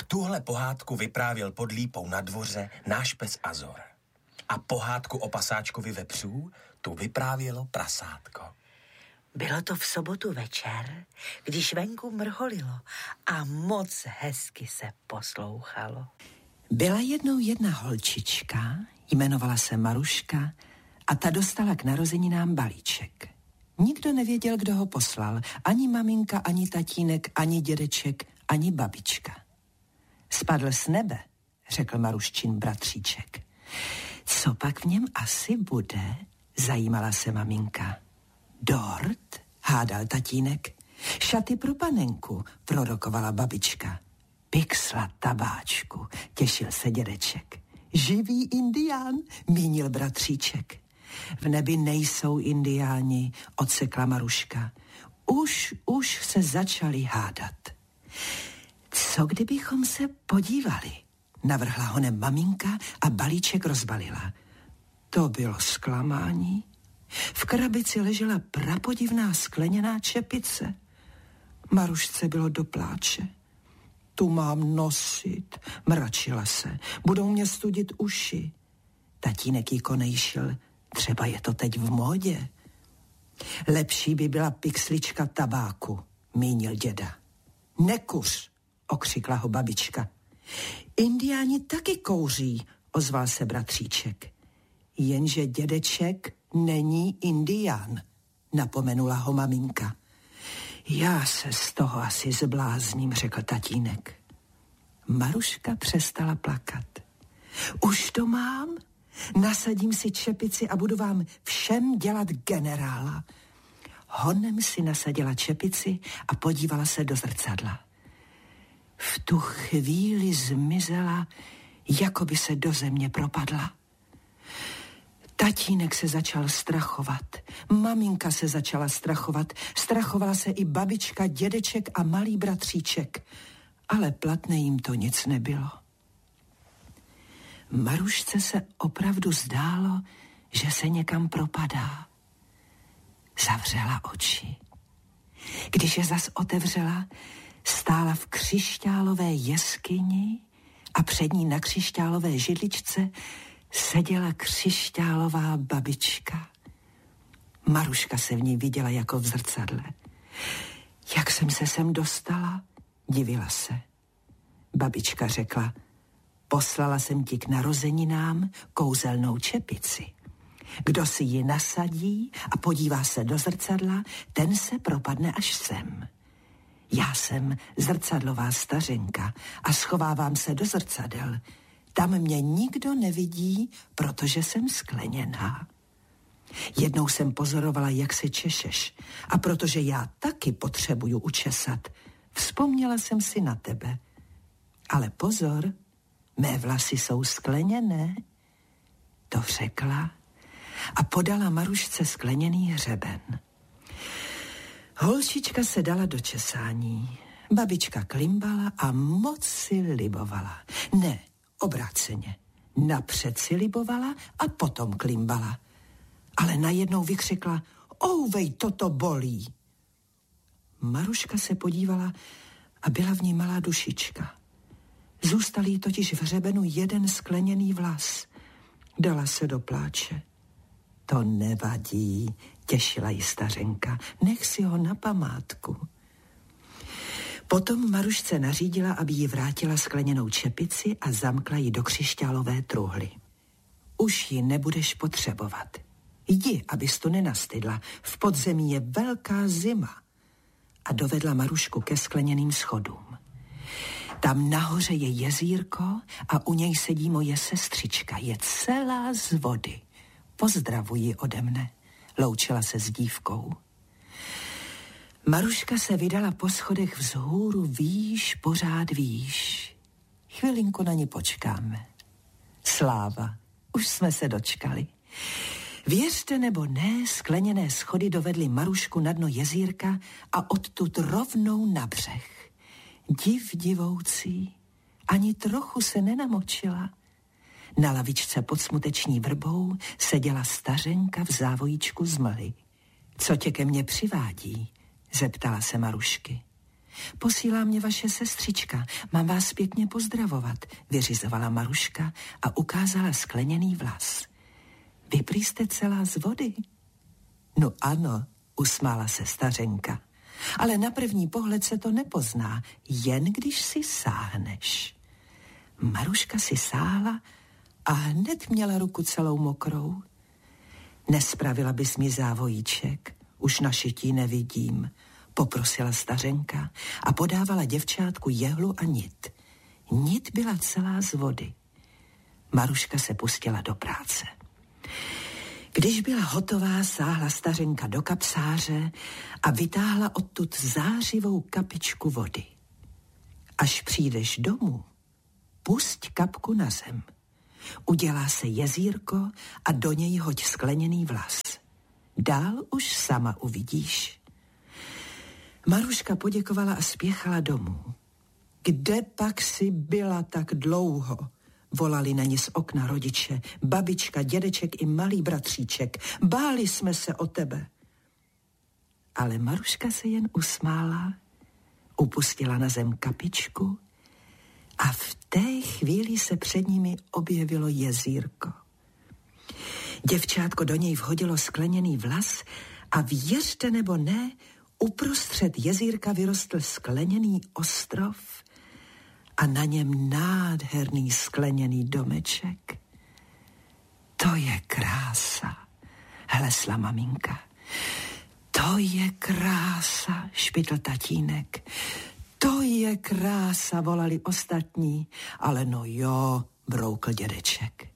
tuhle pohádku vyprávěl pod lípou na dvoře náš pes Azor. A pohádku o pasáčkovi vepřů tu vyprávělo prasátko. Bylo to v sobotu večer, když venku mrholilo a moc hezky se poslouchalo. Byla jednou jedna holčička, jmenovala se Maruška a ta dostala k narozeninám balíček. Nikdo nevěděl, kdo ho poslal, ani maminka, ani tatínek, ani dědeček, ani babička. Spadl z nebe, řekl Maruščin bratříček. Co pak v něm asi bude? Zajímala se maminka. Dort, hádal tatínek. Šaty pro panenku, prorokovala babička. Pixla tabáčku, těšil se dědeček. Živý indián, mínil bratříček. V nebi nejsou indiáni, odsekla Maruška. Už se začali hádat. Co kdybychom se podívali? Navrhla honem maminka a balíček rozbalila. To bylo zklamání. V krabici ležela prapodivná skleněná čepice. Marušce bylo do pláče. Tu mám nosit, mračila se. Budou mě studit uši. Tatínek jí konejšil. Třeba je to teď v módě. Lepší by byla pixlička tabáku, mínil děda. Nekuř, okřikla ho babička. Indiáni taky kouří, ozval se bratříček. Jenže dědeček není indián, napomenula ho maminka. Já se z toho asi zblázním, řekl tatínek. Maruška přestala plakat. Už to mám? Nasadím si čepici a budu vám všem dělat generála. Honem si nasadila čepici a podívala se do zrcadla. V tu chvíli zmizela, jako by se do země propadla. Tatínek se začal strachovat, maminka se začala strachovat, strachovala se i babička, dědeček a malý bratříček, ale platné jim to nic nebylo. Marušce se opravdu zdálo, že se někam propadá. Zavřela oči. Když je zas otevřela, stála v křišťálové jeskyni a před ní na křišťálové židličce seděla křišťálová babička. Maruška se v ní viděla jako v zrcadle. Jak jsem se sem dostala? Divila se. Babička řekla, poslala jsem ti k narozeninám kouzelnou čepici. Kdo si ji nasadí a podívá se do zrcadla, ten se propadne až sem. Já jsem zrcadlová stařenka a schovávám se do zrcadel. Tam mě nikdo nevidí, protože jsem skleněná. Jednou jsem pozorovala, jak se češeš, a protože já taky potřebuju učesat, vzpomněla jsem si na tebe. Ale pozor, mé vlasy jsou skleněné, to řekla a podala Marušce skleněný hřeben. Holčička se dala do česání. Babička klimbala a moc si libovala. Ne, obráceně. Napřed si libovala a potom klimbala. Ale najednou vykřikla, ouvej, toto bolí. Maruška se podívala a byla v ní malá dušička. Zůstal jí totiž v hřebenu jeden skleněný vlas. Dala se do pláče. To nevadí, těšila jí stařenka, nech si ho na památku. Potom Marušce nařídila, aby jí vrátila skleněnou čepici a zamkla ji do křišťálové truhly. Už ji nebudeš potřebovat. Jdi, abys to nenastydla, v podzemí je velká zima. A dovedla Marušku ke skleněným schodům. Tam nahoře je jezírko a u něj sedí moje sestřička, je celá z vody. Pozdravuji ode mne, loučila se s dívkou. Maruška se vydala po schodech vzhůru výš, pořád výš. Chvilinku na ní počkáme. Sláva, už jsme se dočkali. Věřte nebo ne, skleněné schody dovedly Marušku na dno jezírka a odtud rovnou na břeh. Div divoucí, ani trochu se nenamočila. Na lavičce pod smuteční vrbou seděla stařenka v závojíčku z mlhy. Co tě ke mně přivádí? Zeptala se Marušky. Posílá mě vaše sestřička, mám vás pěkně pozdravovat, vyřizovala Maruška a ukázala skleněný vlas. Vy prý jste celá z vody? No ano, usmála se stařenka, ale na první pohled se to nepozná, jen když si sáhneš. Maruška si sáhla a hned měla ruku celou mokrou. Nespravila bys mi závojíček, už na šití nevidím, poprosila stařenka a podávala děvčátku jehlu a nit. Nit byla celá z vody. Maruška se pustila do práce. Když byla hotová, sáhla stařenka do kapsáře a vytáhla odtud zářivou kapičku vody. Až přijdeš domů, pusť kapku na zem. Udělá se jezírko a do něj hoď skleněný vlas. Dál už sama uvidíš. Maruška poděkovala a spěchala domů. Kde pak si byla tak dlouho? Volali na ní z okna rodiče, babička, dědeček i malý bratříček. Báli jsme se o tebe. Ale Maruška se jen usmála, upustila na zem kapičku a v té chvíli se před nimi objevilo jezírko. Děvčátko do něj vhodilo skleněný vlas a věřte nebo ne, uprostřed jezírka vyrostl skleněný ostrov a na něm nádherný skleněný domeček. To je krása, hlesla maminka. To je krása, špitl tatínek. To je krása, volali ostatní, ale no jo, broukl dědeček.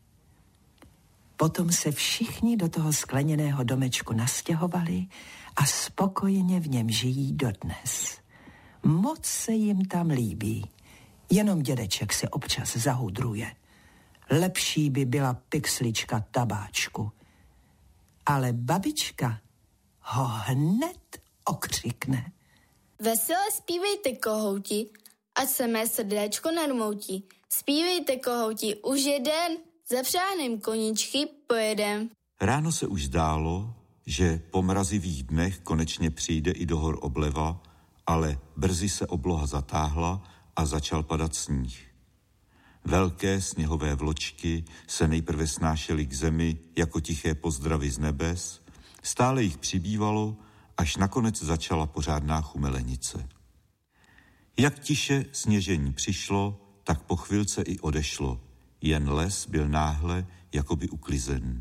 Potom se všichni do toho skleněného domečku nastěhovali a spokojeně v něm žijí dodnes. Moc se jim tam líbí, jenom dědeček se občas zahudruje. Lepší by byla pixlička tabáčku. Ale babička ho hned okřikne. Vesele zpívejte, kohouti, ať se mé srdéčko narmoutí. Zpívejte, kohouti, už jeden, zapřáhným koníčky pojedem. Ráno se už zdálo, že po mrazivých dnech konečně přijde i do hor obleva, ale brzy se obloha zatáhla a začal padat sníh. Velké sněhové vločky se nejprve snášely k zemi jako tiché pozdravy z nebes, stále jich přibývalo, až nakonec začala pořádná chumelenice. Jak tiše sněžení přišlo, tak po chvilce i odešlo, jen les byl náhle jakoby uklizen.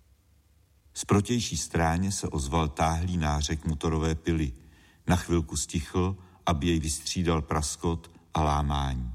Z protější stráně se ozval táhlý nářek motorové pily. Na chvilku stichl, aby jej vystřídal praskot a lámání.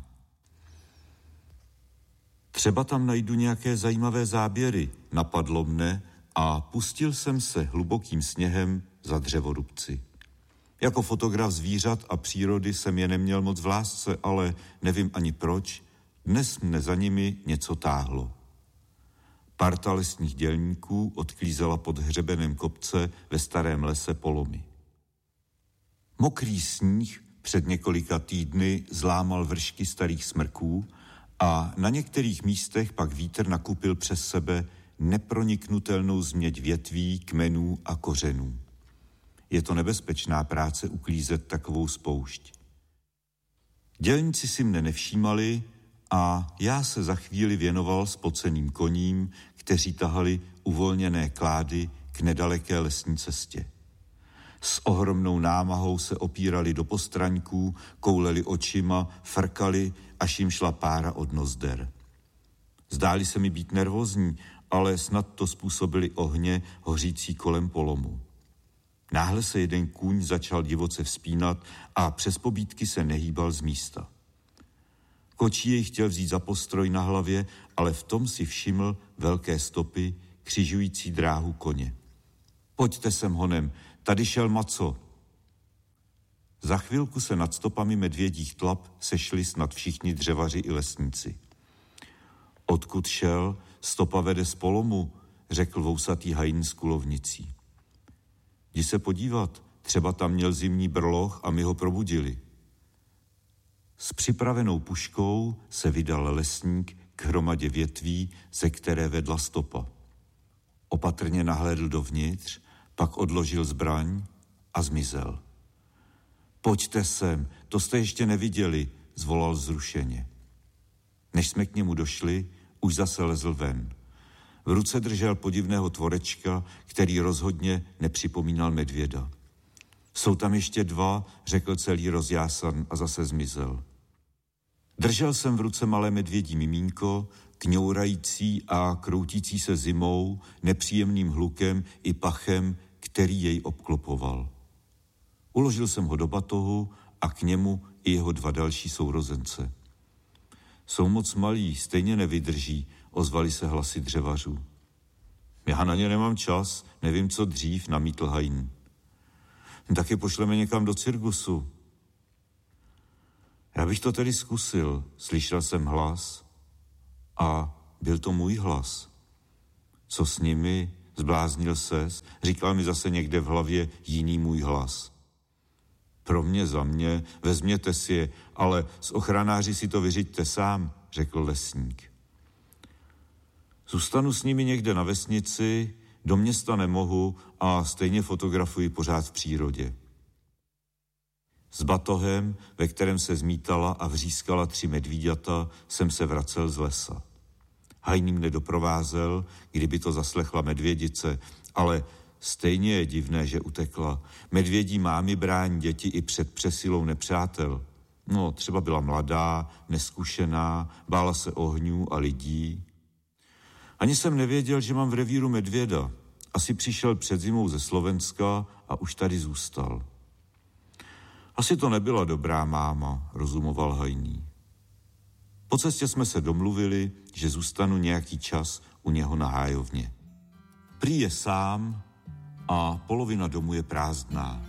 Třeba tam najdu nějaké zajímavé záběry, napadlo mne a pustil jsem se hlubokým sněhem za dřevorubci. Jako fotograf zvířat a přírody jsem je neměl moc v lásce, ale nevím ani proč, dnes mne za nimi něco táhlo. Parta lesních dělníků odklízela pod hřebenem kopce ve starém lese polomy. Mokrý sníh před několika týdny zlámal vršky starých smrků a na některých místech pak vítr nakupil přes sebe neproniknutelnou změť větví, kmenů a kořenů. Je to nebezpečná práce uklízet takovou spoušť. Dělníci si mne nevšímali a já se za chvíli věnoval spoceným koním, kteří tahali uvolněné klády k nedaleké lesní cestě. S ohromnou námahou se opírali do postraňků, kouleli očima, frkali, až jim šla pára od nozder. Zdáli se mi být nervózní, ale snad to způsobili ohně hořící kolem polomu. Náhle se jeden kůň začal divoce vzpínat a přes pobídky se nehýbal z místa. Kočí jej chtěl vzít za postroj na hlavě, ale v tom si všiml velké stopy křižující dráhu koně. Pojďte sem honem, tady šel Maco. Za chvilku se nad stopami medvědích tlap sešli snad všichni dřevaři i lesníci. Odkud šel, stopa vede z polomu, řekl vousatý hajn s kulovnicí. Jdi se podívat, třeba tam měl zimní brloch a my ho probudili. S připravenou puškou se vydal lesník k hromadě větví, ze které vedla stopa. Opatrně nahlédl dovnitř, pak odložil zbraň a zmizel. Pojďte sem, to jste ještě neviděli, zvolal vzrušeně. Než jsme k němu došli, už zase lezl ven. V ruce držel podivného tvorečka, který rozhodně nepřipomínal medvěda. Jsou tam ještě dva, řekl celý rozjásan a zase zmizel. Držel jsem v ruce malé medvědí mimínko, kňourající a kroutící se zimou, nepříjemným hlukem i pachem, který jej obklopoval. Uložil jsem ho do batohu a k němu i jeho dva další sourozence. Jsou moc malí, stejně nevydrží, ozvali se hlasy dřevařů. Já na ně nemám čas, nevím, co dřív, namítl Hain. Taky pošleme někam do cirkusu. Já bych to tedy zkusil, slyšel jsem hlas a byl to můj hlas. Co s nimi, zbláznil ses, říkal mi zase někde v hlavě jiný můj hlas. Pro mě, za mě, vezměte si je, ale s ochranáři si to vyřiďte sám, řekl lesník. Zůstanu s nimi někde na vesnici, do města nemohu a stejně fotografuji pořád v přírodě. S batohem, ve kterém se zmítala a vřískala 3 medvíďata, jsem se vracel z lesa. Hain mne doprovázel, kdyby to zaslechla medvědice, ale stejně je divné, že utekla. Medvědí mámy brání děti i před přesilou nepřátel. No, třeba byla mladá, neskušená, bála se ohňů a lidí. Ani jsem nevěděl, že mám v revíru medvěda. Asi přišel před zimou ze Slovenska a už tady zůstal. Asi to nebyla dobrá máma, rozumoval Hain. Po cestě jsme se domluvili, že zůstanu nějaký čas u něho na hájovně. Prý je sám a polovina domu je prázdná.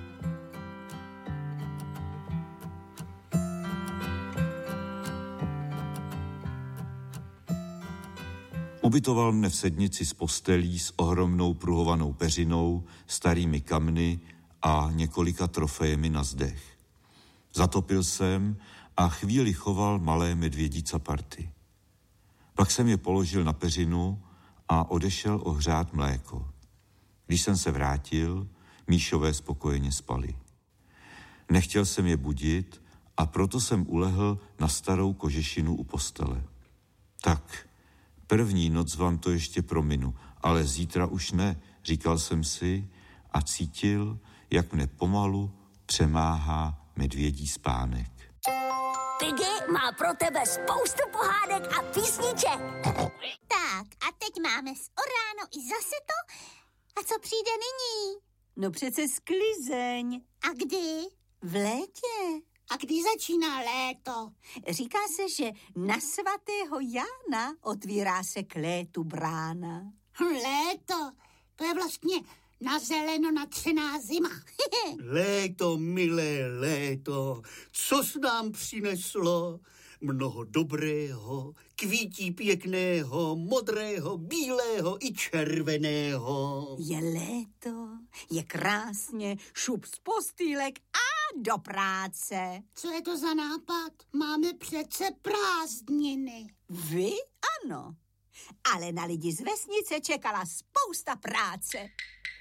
Ubytoval mne v sednici z postelí s ohromnou pruhovanou peřinou, starými kamny a několika trofejemi na zdech. Zatopil jsem a chvíli choval malé medvědí caparty. Pak jsem je položil na peřinu a odešel ohřát mléko. Když jsem se vrátil, míšové spokojeně spali. Nechtěl jsem je budit a proto jsem ulehl na starou kožešinu u postele. Tak, první noc vám to ještě prominu, ale zítra už ne, říkal jsem si a cítil, jak mne pomalu přemáhá medvědí spánek. Piggy má pro tebe spoustu pohádek a písniček. Tak, a teď máme z Oráno i zase to. A co přijde nyní? No přece sklizeň. A kdy? V létě. A kdy začíná léto? Říká se, že na svatého Jána otvírá se k létu brána. Léto, to je vlastně na zeleno natřená zima. Léto, milé léto, co s nám přineslo? Mnoho dobrého, kvítí pěkného, modrého, bílého i červeného. Je léto, je krásně, šup z postýlek a do práce. Co je to za nápad? Máme přece prázdniny. Vy ano, ale na lidi z vesnice čekala spousta práce.